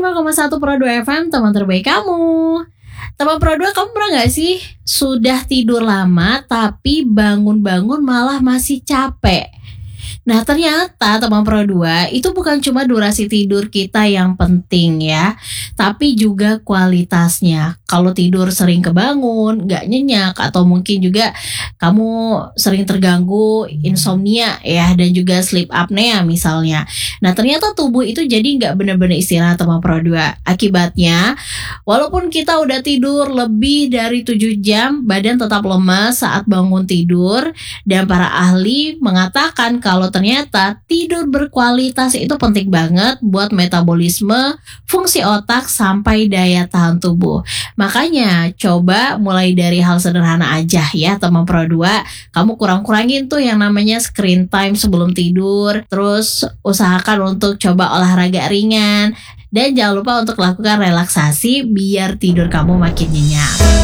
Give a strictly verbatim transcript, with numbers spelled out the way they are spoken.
lima koma satu Pro dua F M, teman terbaik kamu. Teman Pro dua, kamu pernah gak sih sudah tidur lama tapi bangun-bangun malah masih capek? Nah ternyata teman Pro dua, itu bukan cuma durasi tidur kita yang penting ya, tapi juga kualitasnya. Kalau tidur sering kebangun, gak nyenyak, atau mungkin juga kamu sering terganggu insomnia ya, dan juga sleep apnea misalnya. Nah ternyata tubuh itu jadi gak benar-benar istirahat teman Pro dua. Akibatnya, walaupun kita udah tidur lebih dari tujuh jam, badan tetap lemas saat bangun tidur. Dan para ahli mengatakan kalau ternyata tidur berkualitas itu penting banget buat metabolisme, fungsi otak, sampai daya tahan tubuh. Makanya coba mulai dari hal sederhana aja ya teman Pro dua. Kamu kurang-kurangin tuh yang namanya screen time sebelum tidur. Terus usahakan untuk coba olahraga ringan. Dan jangan lupa untuk lakukan relaksasi biar tidur kamu makin nyenyak.